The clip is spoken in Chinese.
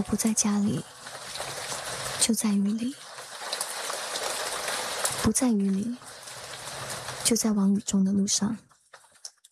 不在家里，就在雨里；不在雨里，就在往雨中的路上。